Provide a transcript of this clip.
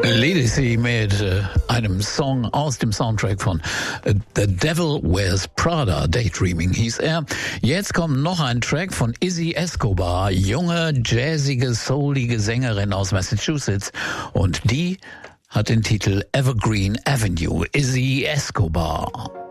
Liddy mit einem Song aus dem Soundtrack von The Devil Wears Prada, Daydreaming hieß er. Jetzt kommt noch ein Track von Izzy Escobar, junge, jazzige, soulige Sängerin aus Massachusetts, und die hat den Titel Evergreen Avenue. Izzy Escobar.